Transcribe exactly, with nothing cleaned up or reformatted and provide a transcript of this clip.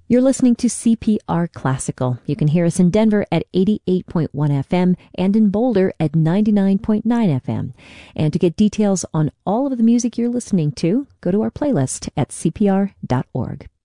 You're listening to C P R Classical. You can hear us in Denver at eighty-eight point one F M and in Boulder at ninety-nine point nine F M. And to get details on all of the music you're listening to, go to our playlist at C P R dot org.